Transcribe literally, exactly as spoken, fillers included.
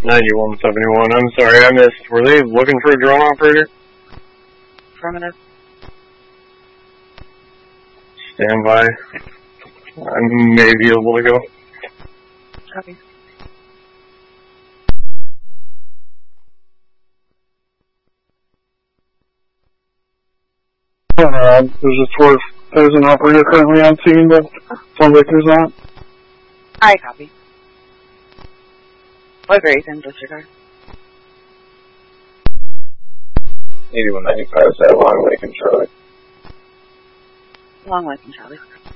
ninety-one seventy-one. I'm sorry, I missed. Were they looking for a drone operator? Affirmative. Stand by. I may be able to go. Copy. Uh, there's a tour. There's an operator currently on scene, but sounds like there's not. I copy. What Grayson, disregard. eighty-one ninety-five is that long way control. Long way from Charlie.